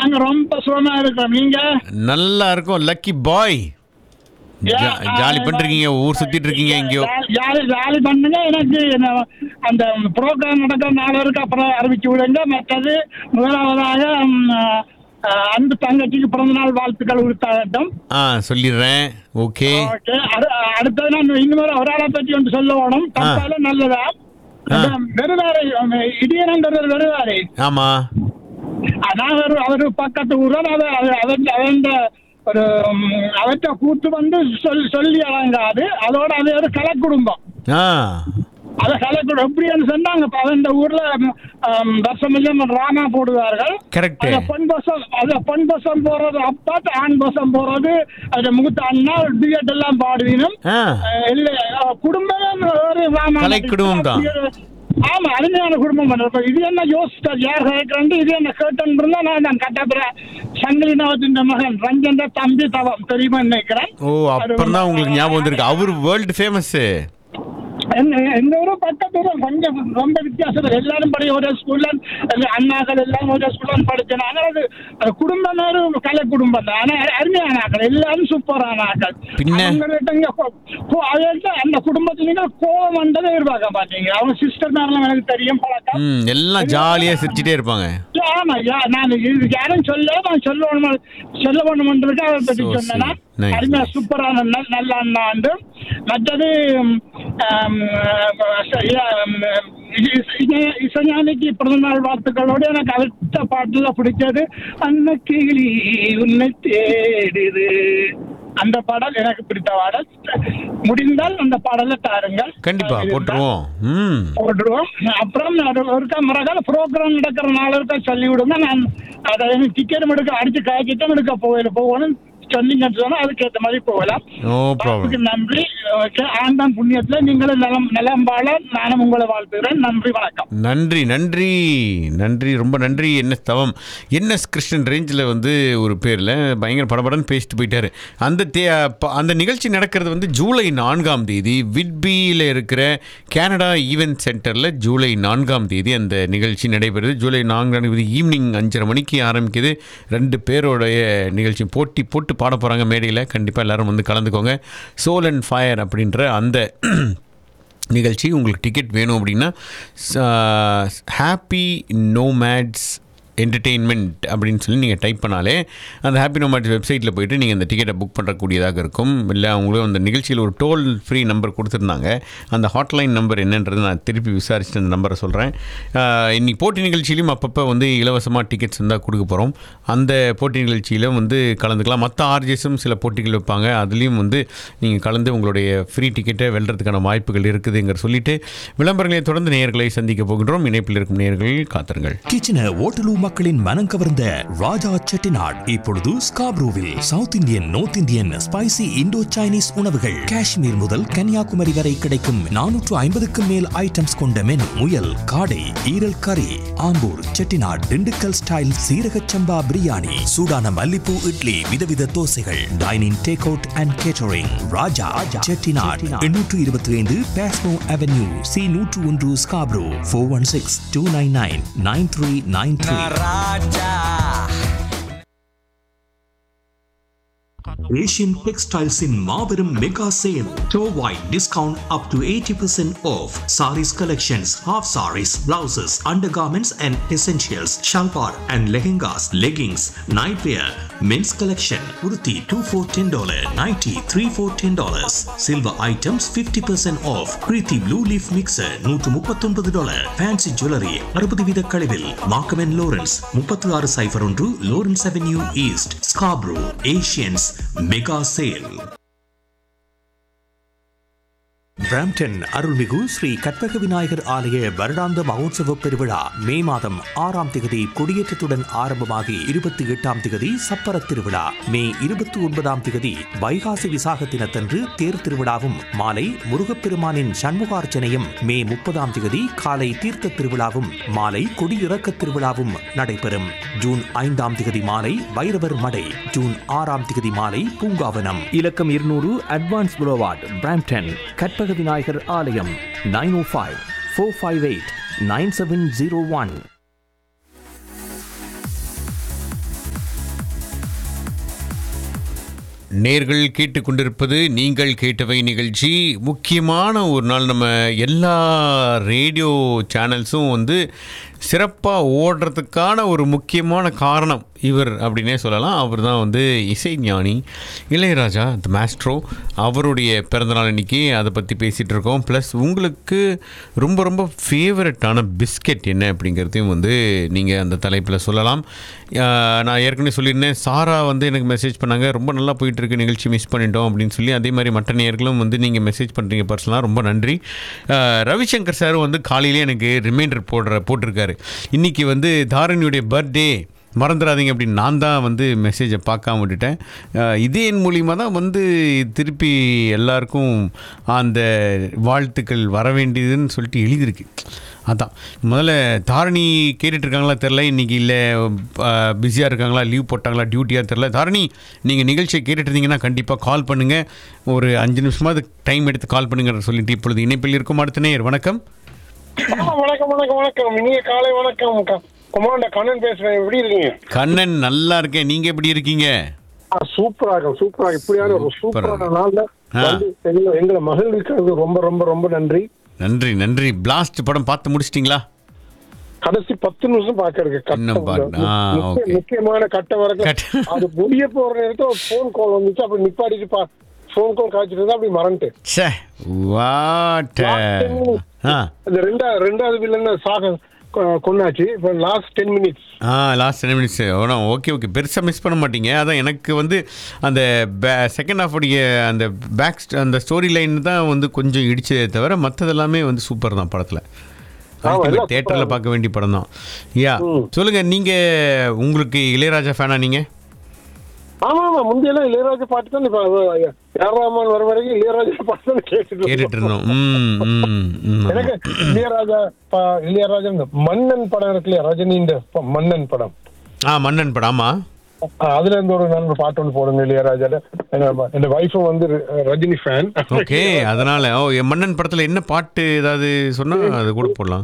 நாங்க ரொம்ப சுகமா இருக்கோம். நீங்க? நல்லா இருக்கும். லக்கி பாய். ஜாலி பண்ணிருக்கீங்க, ஊர் சுத்திட்டு இருக்கீங்க எங்கேயோ. ஜாலி பண்ணுங்க. எனக்கு அந்த ப்ரோக்ராம் நடக்கிற 4 இருக்கு, அப்புறம் அறிவிச்சு விடுங்க. மற்றது முதலாவதாக அன்பு தங்கச்சிக்கு பிறந்த நாள் வாழ்த்துக்கள் உறுத்தாகட்டும். சொல்லிடுறேன். ஓகே. அடுத்தது நான் இன்னும் ஒரு ஆளை பற்றி ஒன்று சொல்ல வேணும். தப்பால நல்லதா வெறுவாரை இடியனங்கிறது வெறுவாரை. ஆமா, அவரு பக்கத்து ஊர். ஒரு அவற்றை கூத்து வந்து சொல்லி அடங்காது. அதோட அது ஒரு கலை குடும்பம். அதை கலைக்குடும் எப்படின்னு சொன்னாங்க. அந்த ஊர்ல வருஷம் ராமா போடுவார்கள். பெண் பசம் போறது அப்பா, ஆண் பசம் போறது அது முகத்த அண்ணா டிஎட் எல்லாம் பாடுவீனும். குடும்பம் ஒரு ராமா குடும்பம் தான். ஆமா, அருமையான குடும்பம். இது என்ன யோசிச்சா யார் கேட்கறது, இது என்ன கேட்டா நான் கட்டாப்புற சங்கிலிநாதன் மகன் ரஞ்சன் தம்பி தவம் தெரியுமா நினைக்கிறேன். அப்புறம் தான் உங்களுக்கு ஞாபகம் வந்திருக்கு. அவரு வேர்ல்டு ஃபேமஸ். எங்க ஊரும் பக்கத்துல கொஞ்சம் ரொம்ப வித்தியாசம். எல்லாரும் படிக்க ஒரே ஸ்கூல்ல, அண்ணாக்கள் எல்லாம் ஒரே ஸ்கூல்ல படிச்சாங்க. அது குடும்பம் கலை குடும்பம் தான். ஆனா அருமையான ஆக்கள், எல்லாரும் சூப்பரான ஆக்கள். அந்த குடும்பத்துல கோவம் வந்ததை எதிர்பார்க்க மாட்டீங்க. அவங்க சிஸ்டர் மேலாம் எனக்கு தெரியும், பழக்கம். எல்லாம் ஜாலியா சிரிச்சுட்டே இருப்பாங்க. ஆமா, நான் யாரும் நான் சொல்ல வேணும்ன்றதுக்கு அதை பற்றி சொன்னேன்னா அருமையா சூப்பரான நல்ல அண்ணாண்டு. மற்றது இசைஞானிக்கு பிறந்தநாள் வாழ்த்துக்களோடு எனக்கு அடுத்த பாட்டுல பிடிச்சது அன்னக்கிளி உன்னை தேடுது. அந்த பாடல் எனக்கு பிடித்த பாடல். முடிந்தால் அந்த பாடலை தாருங்கள். கண்டிப்பா போட்டுருவோம். அப்புறம் ஒருக்கா மறக்கால ப்ரோக்ராம் நடக்கிற 4 இருக்கா சொல்லி விடுங்க. நான் அதை டிக்கெட் எடுக்க அடிச்சு காய்ச்சிட்டும் எடுக்க போகணும் சொன்னீங்கன்னு சொன்னா அதுக்கேற்ற மாதிரி போகலாம். நன்றி. ஆண்டான் புண்ணியத்துல நீங்களும் நலம் வாழ நானும் உங்களை வாழ்த்துகிறேன். நன்றி, வணக்கம். நன்றி நன்றி நன்றி, ரொம்ப நன்றி. என்எஸ் தவம், என்எஸ் கிருஷ்ணன் ரேஞ்சில் வந்து ஒரு பேரில் பயங்கர படபடன்னு பேசிட்டு போயிட்டாரு. அந்த நிகழ்ச்சி நடக்கிறது வந்து ஜூலை 4ஆம் தேதி விட்பியில் இருக்கிற கனடா ஈவென்ட் சென்டரில் ஜூலை 4ஆம் தேதி அந்த நிகழ்ச்சி நடைபெறுது. ஜூலை 4ஆம் தேதி ஈவினிங் 5:30 மணிக்கு ஆரம்பிக்குது. 2 பேரோடைய நிகழ்ச்சி போட்டு பாட போகிறாங்க மேடையில். கண்டிப்பாக எல்லோரும் வந்து கலந்துக்கோங்க. சோல் அண்ட் ஃபயர் அப்படின்ற அந்த நிகழ்ச்சி. உங்களுக்கு டிக்கெட் வேணும் அப்படின்னா ஹாப்பி நோமேட்ஸ் என்டர்டெயின்மெண்ட் அப்படின்னு சொல்லி நீங்கள் டைப் பண்ணாலே அந்த ஹாப்பி நோமேட்ஸ் வெப்சைட்டில் போய்ட்டு நீங்கள் அந்த டிக்கெட்டை புக் பண்ணுறக்கூடியதாக இருக்கும். இல்லை அவங்களும் அந்த நிகழ்ச்சியில் ஒரு டோல் ஃப்ரீ நம்பர் கொடுத்துருந்தாங்க. அந்த ஹாட்லைன் நம்பர் என்னன்றது நான் திருப்பி விசாரிச்சுட்டு அந்த நம்பரை சொல்கிறேன். இன்னைக்கு போட்டி நிகழ்ச்சியிலையும் அப்பப்போ வந்து இலவசமாக டிக்கெட்ஸ் இருந்தால் கொடுக்க போகிறோம். அந்த போட்டி நிகழ்ச்சியில் வந்து கலந்துக்கலாம். மற்ற ஆர்ஜிஎஸும் சில போட்டிகள் வைப்பாங்க. அதுலேயும் வந்து நீங்கள் கலந்து உங்களுடைய ஃப்ரீ டிக்கெட்டை வெல்றதுக்கான வாய்ப்புகள் இருக்குதுங்கிற சொல்லிட்டு விளம்பரங்களை தொடர்ந்து நேயர்களை சந்திக்க போகின்றோம். இணைப்பில் இருக்கும் நேயர்கள் காத்திருங்கள். மக்களின் மனம் கவர்ந்த ராஜா செட்டிநாட் இப்பொழுது ஸ்காப்ரோவில். South Indian, north Indian, spicy Indo Chinese உணவுகள் காஷ்மீர் முதல் கன்னியாகுமரி வரை கிடைக்கும் 450க்கும் மேல் ஐட்டம்ஸ் கொண்ட மெனு. முயல், காடை, ஈரல் கறி, ஆம்பூர் செட்டிநாட் திண்டுக்கல் ஸ்டைல் சீரக சம்பா பிரியாணி, சூடான மல்லிப்பூ idli, விதவித தோசைகள், dining take out and catering. Raja Chettinad 825 பாஸ்மோ avenue, C101 Scarborough. 416-299-9393. Asian Textiles in Marverum Mega Sale. Store-wide discount up to 80% off. Saris collections, half saris, blouses, undergarments and essentials, shalwar and lehengas, leggings, nightwear, men's collection, kurti 2 for $10, nighty 3 for $10. Silver items 50% off. Kriti Blue Leaf Mixer $139. Fancy jewelry 60 வீத கழிவில். Markham & Lawrence 3601 Lawrence Avenue East, Scarborough. Asians Mega Sale. Brampton அருள்மிகு ஸ்ரீ கற்பக விநாயகர் ஆலய வருடாந்த மகோத்சவ பெருவிழா மே மாதம் 6ஆம் தேதி கொடியேற்றத்துடன் ஆரம்பமாகி 28ஆம் தேதி சப்பர திருவிழா, மே 29ஆம் தேதி வைகாசி விசாக தினத்தன்று தேர் திருவிழாவும் மாலை முருகப்பெருமானின் சண்முகார்ச்சனையும், மே 30ஆம் தேதி காலை தீர்த்த திருவிழாவும் மாலை கொடியிறக்க திருவிழாவும் நடைபெறும். ஜூன் 5ஆம் தேதி மாலை வைரவர் மடை, ஜூன் 6ஆம் தேதி மாலை பூங்காவனம். இலக்கம் 200 அட்வான்ஸ் புரோவார்ட், பிராம்டன். கற்பக விநாயகர் ஆலயம் 905-458-9701. நேர்கள் கேட்டுக்கொண்டிருப்பது நீங்கள் கேட்டவை நிகழ்ச்சி. முக்கியமான ஒரு நாள் நம்ம எல்லா ரேடியோ சேனல்ஸும் வந்து சிறப்பாக ஓடுறதுக்கான ஒரு முக்கியமான காரணம் இவர் அப்படின்னே சொல்லலாம். அவர் தான் வந்து இசைஞானி இளையராஜா த மாஸ்ட்ரோ. அவருடைய பிறந்தநாள் இன்றைக்கி அதை பற்றி பேசிகிட்டு இருக்கோம். ப்ளஸ் உங்களுக்கு ரொம்ப ரொம்ப ஃபேவரட்டான பிஸ்கெட் என்ன அப்படிங்கிறதையும் வந்து நீங்கள் அந்த தலைப்பில் சொல்லலாம். நான் ஏற்கனவே சொல்லியிருந்தேன், சாரா வந்து எனக்கு மெசேஜ் பண்ணாங்க, ரொம்ப நல்லா போயிட்டுருக்கு, நிகழ்ச்சி மிஸ் பண்ணிட்டோம் அப்படின்னு சொல்லி. அதே மாதிரி மற்ற நேயர்களும் வந்து நீங்கள் மெசேஜ் பண்ணுறீங்க பர்சனலாக, ரொம்ப நன்றி. ரவிசங்கர் சாரும் வந்து காலையிலே எனக்கு ரிமைண்டர் போட்டிருக்காரு, இன்றைக்கி வந்து தாரணியுடைய பர்த்டே மறந்துடாதீங்க அப்படின்னு. நான் தான் வந்து மெசேஜை பார்க்காம விட்டுட்டேன். இதே என் மூலிமா தான் வந்து திருப்பி எல்லாருக்கும் அந்த வாழ்த்துக்கள் வர வேண்டியதுன்னு சொல்லிட்டு எழுதியிருக்கு. அதான் முதல்ல தாரணி கேட்டுட்ருக்காங்களா தெரில, இன்றைக்கி இல்லை பிஸியாக இருக்காங்களா, லீவ் போட்டாங்களா, டியூட்டியாக தெரில. தாரணி, நீங்கள் நிகழ்ச்சியை கேட்டுட்ருந்தீங்கன்னா கண்டிப்பாக கால் பண்ணுங்கள், ஒரு 5 நிமிஷமாவது டைம் எடுத்து கால் பண்ணுங்க சொல்லிட்டு இப்பொழுது இணைப்பில் இருக்கும் அடுத்த நேயர். வணக்கம். வணக்கம். இனிய காலை வணக்கம். கண்ணன் பேசுறேன். எப்படி இருக்கீங்க? கண்ணன், நல்லா இருக்கேன். நீங்க எப்படி இருக்கீங்க? சூப்பராக இப்படியான ஒரு சூப்பரான நாள்ல எங்களை மகிழ்விக்கிறது ரொம்ப ரொம்ப ரொம்ப நன்றி. நன்றி. பிளாஸ்ட் படம் பார்த்து முடிச்சிட்டீங்களா? கடைசி 10 நிமிஷம் பாக்குறதுக்கு முக்கியமான கட்ட வரைக்கும் அது முடிய போற நேரத்துல போன் கால் வந்துச்சு. அப்படி நிப்பாடிட்டு போன் கால் காய்ச்சிட்டு இருந்தா அப்படி மறந்துட்டு ரெண்டாவது வில்லன் சாக கொண்டாச்சு. இப்போ லாஸ்ட் 10 மினிட்ஸ் ஓகே. பெருசாக மிஸ் பண்ண மாட்டீங்க. அதான் எனக்கு வந்து அந்த செகண்ட் ஹாஃப் உடைய அந்த அந்த ஸ்டோரி லைன் தான் வந்து கொஞ்சம் இடிச்சதே தவிர மற்றதெல்லாமே வந்து சூப்பர் தான் படத்தில். தியேட்டரில் பார்க்க வேண்டிய படம் தான். சொல்லுங்கள், நீங்கள் உங்களுக்கு இளையராஜா ஃபேனா? நீங்கள்? ஆமா முந்தையெல்லாம் இளையராஜா பாட்டு தான். இப்ப யாராமான் வர வரைக்கும் இளையராஜா பாட்டு தான் கேட்டுட்டு இருந்தோம். எனக்கு இளையராஜா மன்னன் படம் இருக்கு இல்லையா, ரஜினியின் மன்னன் படம். மன்னன் படம். ஆமா, அதுல இருந்து ஒரு நல்ல பாட்டு ஒன்று போடுங்க இளையராஜால. என் வைஃபும் வந்து ரஜினி ஃபேன். ஓகே, அதனால மன்னன் படத்துல என்ன பாட்டு ஏதாவது சொன்னா அது கூட போடலாம்.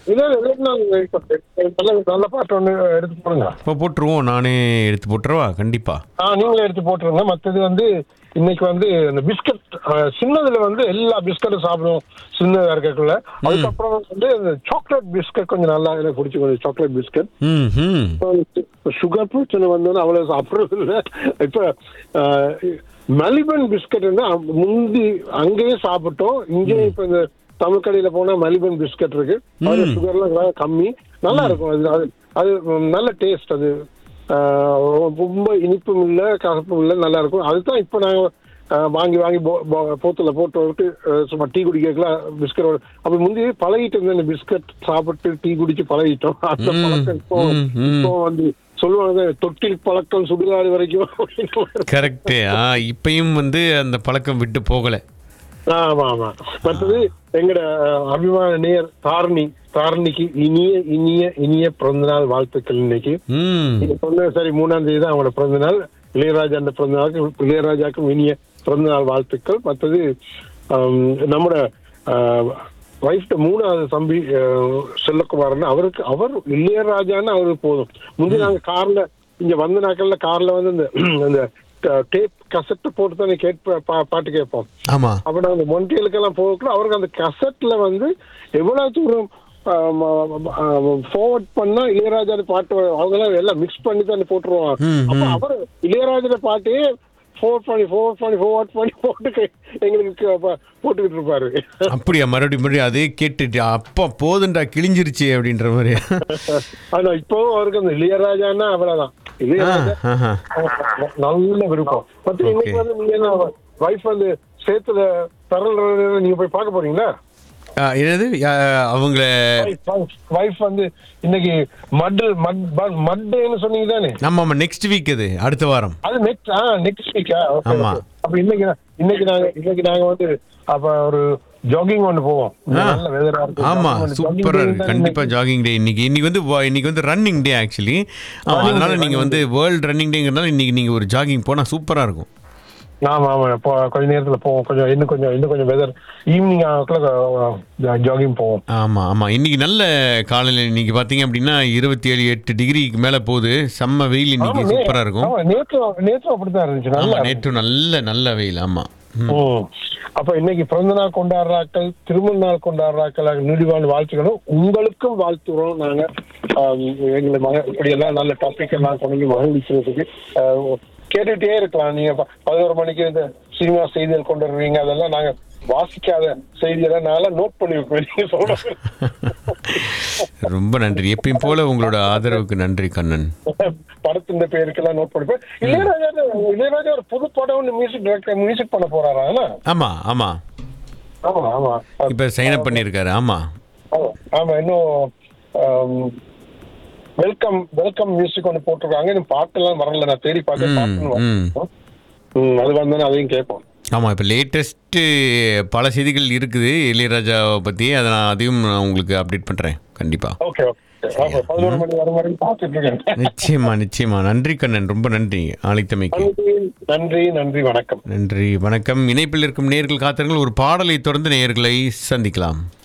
நல்ல பாட்டு ஒண்ணு எடுத்து போடுங்க. இப்போ போட்டுருவோம். நானே எடுத்து போட்டுருவா? கண்டிப்பா நீங்களே எடுத்து போட்டுருங்க. மற்றது வந்து இன்னைக்கு வந்து இந்த பிஸ்கட் சின்னதுல வந்து எல்லா பிஸ்கட்டும் சாப்பிடுவோம், சின்னதா இருக்கக்குள்ள. அதுக்கப்புறம் வந்து இந்த சாக்லேட் பிஸ்கட் கொஞ்சம் நல்லா எனக்கு பிடிச்சி, கொஞ்சம் சாக்லேட் பிஸ்கட். சுகர் பிரச்சனை வந்தோன்னு அவ்வளவு சாப்பிடுறது இல்லை. இப்ப மெலிபன் பிஸ்கட் முந்தி அங்கேயே சாப்பிட்டோம், இங்கேயே இப்ப இந்த தமிழ் கடையில போனா மெலிபன் பிஸ்கட் இருக்கு. சுகர்லாம் கம்மி, நல்லா இருக்கும். அது நல்ல டேஸ்ட். அது ரொம்ப இனிப்பும் இல்லை கசப்பும் இல்லை, நல்லா இருக்கும். அதுதான் இப்ப நாங்க வாங்கி போத்துல போட்டு விட்டு சும்மா டீ குடிக்கலாம் பிஸ்கட். அப்படி முந்தைய பழகிட்டு இருந்தேன், இந்த பிஸ்கட் சாப்பிட்டு டீ குடிச்சு பழகிட்டோம். அந்த பழக்கம் இப்போ வந்து சொல்லுவாங்க, தொட்டில் பழக்கம் சுடுகாடு வரைக்கும். கரெக்ட். இப்பயும் வந்து அந்த பழக்கம் விட்டு போகல. ஆமா. மற்றது எங்கட அபிமான நேயர் தாரணிக்கு இனிய பிறந்தநாள் வாழ்த்துக்கள். இன்னைக்கு சொன்ன சரி 3ஆம் தேதி தான் அவங்களோட பிறந்தநாள். இளையராஜா அந்த பிறந்தநாளுக்கு இளையராஜாக்கும் இனிய பிறந்தநாள் வாழ்த்துக்கள். மற்றது நம்மட வைஃப்ட 3வது தம்பி செல்லக்குமார்னு அவர் இளையராஜான்னு அவருக்கு போதும். முந்தைய நாங்க கார்ல இங்க வந்த நாட்கள்ல கார்ல வந்து அந்த டேப் கசெட் போட்டு தான் பாட்டு கேட்போம். அப்ப நாங்க மொன்றியலுக்கெல்லாம் போகல, அவருக்கு அந்த கசெட்ல வந்து எவ்வளவு தூரம் ஃபார்வர்ட் பண்ணா இளையராஜா பாட்டு அவங்க எல்லாம் மிக்ஸ் பண்ணி தான் போட்டுருவாங்க. அப்ப அவர் இளையராஜா பாட்டையே போட்டு எங்களுக்கு போட்டுக்கிட்டு இருப்பாரு. அப்படியா? மறுபடியும் அதே கேட்டுட்டு அப்பா போதுண்டா கிழிஞ்சிருச்சு அப்படின்ற மாதிரி. ஆனா இப்போ அவருக்கு அந்த இளையராஜான்னா அவ்வளவுதான். இளையராஜா நல்ல விருப்பம். மற்ற இன்னைக்கு வந்து நீங்க வைஃப் வந்து சேத்துல தரல் நீங்க போய் பார்க்க போறீங்களா? என்னது அவங்கள வைஃப் வந்து இன்னைக்கு மட்டேன்னு சொன்னீங்க தானே? ஆமா, நெக்ஸ்ட் வீக், அது அடுத்த வாரம். அது நெக்ஸ்ட் வீக்கா? ஆமா. அப்ப இன்னைக்கு நாங்க வந்து அப்ப ஒரு ஜாகிங் ஒன்று போவோம். ஆமா, சூப்பரா இருக்கு. கண்டிப்பா ஜாகிங் டே இன்னைக்கு வந்து ரன்னிங் டே ஆக்சுவலி. அதனால நீங்க வந்து வேர்ல்ட் ரன்னிங் டேங்கிறதுனால இன்னைக்கு நீங்க ஒரு ஜாகிங் போனா சூப்பரா இருக்கும். ஆமா ஆமா, இப்போ கொஞ்ச நேரத்துல போவோம். இன்னும் கொஞ்சம் வெதர் ஈவினிங் ஜாகிங் போவோம். ஆமா ஆமா, இன்னைக்கு நல்ல காலையில் இன்னைக்கு பார்த்தீங்க அப்படின்னா 27-8 டிகிரிக்கு மேலே போகுது. செம்ம வெயில் இன்னைக்கு, சூப்பராக இருக்கும். நேற்று அப்படித்தான் இருந்துச்சு. நல்லா நேற்று நல்ல வெயில். ஆமா. அப்ப இன்னைக்கு பிறந்த நாள் கொண்டாடுறாக்கள், திருமண நாள் கொண்டாடுறாக்கள் நீடிவாழ் வாழ்த்துக்கணும். உங்களுக்கும் வாழ்த்துறோம் நாங்க. எங்களை இப்படி எல்லாம் நல்ல டாபிக் எல்லாம் கொண்டு மகிழ்ச்சிக்கிறதுக்கு கேட்டுட்டே இருக்கலாம். நீங்க 11 மணிக்கு இந்த சினிமா செய்திகள் கொண்டு வருவீங்க, அதெல்லாம் நாங்க வாசிக்காத செய்தியெல்லாம் நான் நோட் பண்ணி வைப்பேன். நீங்க சொல்றது ரொம்ப நன்றி. எப்பயும் போல உங்களோட ஆதரவுக்கு நன்றி கண்ணன். படத்தின் பேருக்கெல்லாம் நோட் பண்ணிப்பேன். இளையராஜா ஒரு புது படம் மியூசிக் பண்ண போறாரா? ஆமா ஆமா ஆமா ஆமா, இப்ப சைன் அப் பண்ணிருக்காரு. ஆமா ஆமா, இன்னும் வெல்கம் மியூசிக் ஒன்று போட்டிருக்காங்க. இன்னும் பாட்டெல்லாம் வரல, நான் தேடி பார்த்தேன். அது வந்தோன்னா அதையும் கேட்போம். ஆமாம், இப்போ லேட்டஸ்ட்டு பல செய்திகள் இருக்குது இளையராஜாவை பற்றி. அதை நான் அதையும் உங்களுக்கு அப்டேட் பண்ணுறேன் கண்டிப்பாக. ஓகே ஓகே, 11 மணி வர வரைக்கும் பார்த்துட்டு இருக்கேன். நிச்சயமா நன்றி கண்ணன், ரொம்ப நன்றி அழைத்தமைக்கு. நன்றி, வணக்கம். நன்றி வணக்கம். இணைப்பில் இருக்கும் நேயர்கள் காத்திருங்கள். ஒரு பாடலை தொடர்ந்து நேயர்களை சந்திக்கலாம்.